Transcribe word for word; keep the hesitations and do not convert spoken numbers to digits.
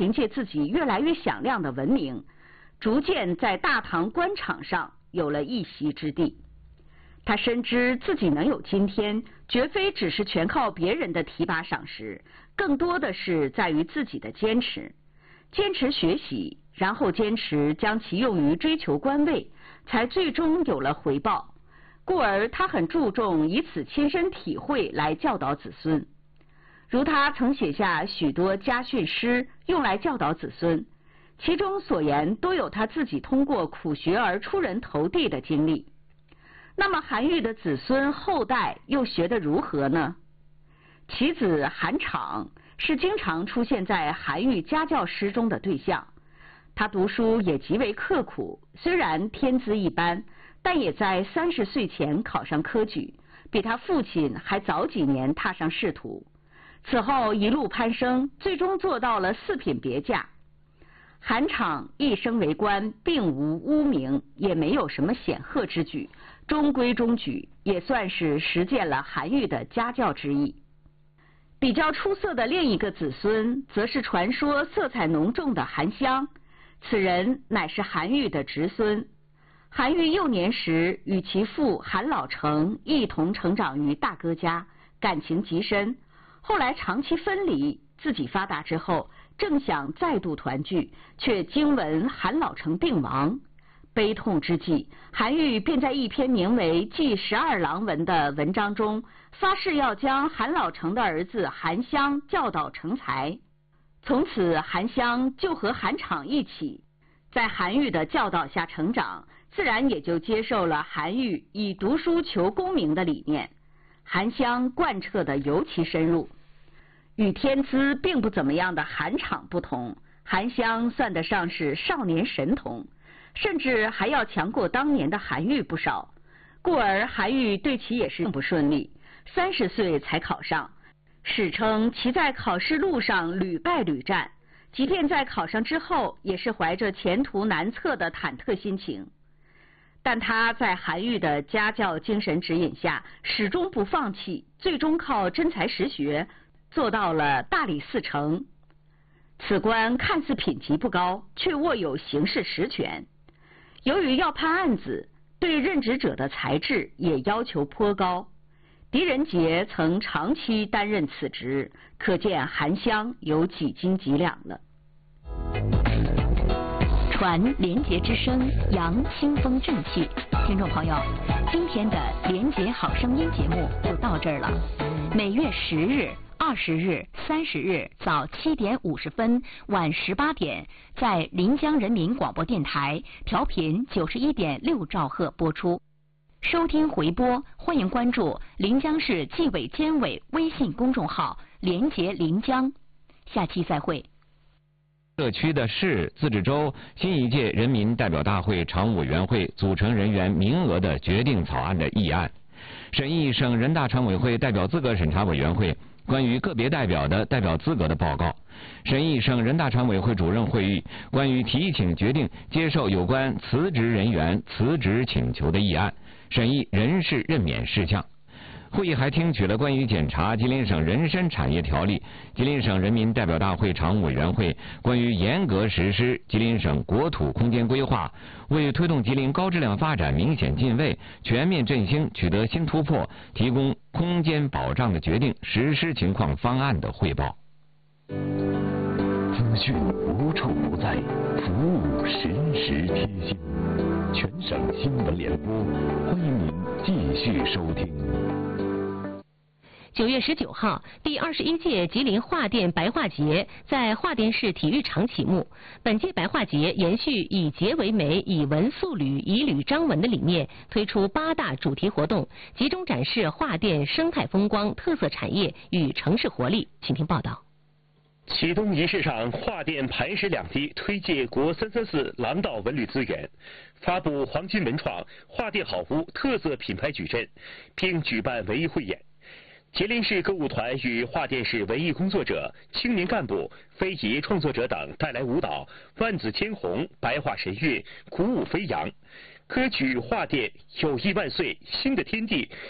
凭借自己越来越响亮的文名，逐渐在大唐官场上有了一席之地。他深知自己能有今天，绝非只是全靠别人的提拔赏识，更多的是在于自己的坚持。坚持学习，然后坚持将其用于追求官位，才最终有了回报。故而他很注重以此亲身体会来教导子孙。如他曾写下许多家训诗，用来教导子孙，其中所言都有他自己通过苦学而出人头地的经历。那么韩愈的子孙后代又学得如何呢？其子韩昶是经常出现在韩愈家教诗中的对象。他读书也极为刻苦，虽然天资一般，但也在三十岁前考上科举，比他父亲还早几年踏上仕途。此后一路攀升，最终做到了四品别驾。韩昶一生为官，并无污名，也没有什么显赫之举，中规中矩，也算是实践了韩愈的家教之意。比较出色的另一个子孙，则是传说色彩浓重的韩湘。此人乃是韩愈的侄孙。韩愈幼年时与其父韩老成一同成长于大哥家，感情极深。后来长期分离，自己发达之后，正想再度团聚，却惊闻韩老成病亡。悲痛之际，韩愈便在一篇名为《祭十二郎文》的文章中，发誓要将韩老成的儿子韩湘教导成才。从此，韩湘就和韩昶一起，在韩愈的教导下成长，自然也就接受了韩愈以读书求功名的理念。韩湘贯彻的尤其深入。与天资并不怎么样的韩昶不同，韩湘算得上是少年神童，甚至还要强过当年的韩愈不少。故而韩愈对其也是不顺利，三十岁才考上。史称其在考试路上屡败屡战，即便在考上之后，也是怀着前途难测的忐忑心情。但他在韩愈的家教精神指引下，始终不放弃，最终靠真才实学做到了大理寺丞。此官看似品级不高，却握有刑事实权。由于要判案子，对任职者的才智也要求颇高。狄仁杰曾长期担任此职，可见韩湘有几斤几两了。传廉洁之声，扬清风正气。听众朋友，今天的廉洁好声音节目就到这儿了。每月十日、二十日、三十日早七点五十分、晚十八点，在临江人民广播电台调频九十一点六兆赫播出。收听回播，欢迎关注临江市纪委监委微信公众号“廉洁临江”。下期再会。 社区的市、自治州新一届人民代表大会常务委员会组成人员名额的决定草案的议案，审议省人大常委会代表资格审查委员会关于个别代表的代表资格的报告，审议省人大常委会主任会议关于提请决定接受有关辞职人员辞职请求的议案，审议人事任免事项。会议还听取了关于检查吉林省人身产业条例、吉林省人民代表大会常务委员会关于严格实施吉林省国土空间规划，为推动吉林高质量发展明显进位、全面振兴取得新突破，提供空间保障的决定实施情况方案的汇报。 资讯无处不在，服务实时贴心。全省新闻联播，欢迎您继续收听。 九月十九号，第二十一届吉林画电白画节在画电市体育场启幕。本届白画节延续以节为媒、以文塑履、以履章文的理念，推出八大主题活动，集中展示画电生态风光、特色产业与城市活力。请听报道。 启动仪式上，画电磐石两地推介国三三四廊道文旅资源，发布黄金文创画电好屋特色品牌矩阵，并举办文艺汇演。吉林市歌舞团与画电市文艺工作者、青年干部、非遗创作者等带来舞蹈《万紫千红》《白画神韵》，鼓舞飞扬。歌曲《画电友谊万岁》新的天地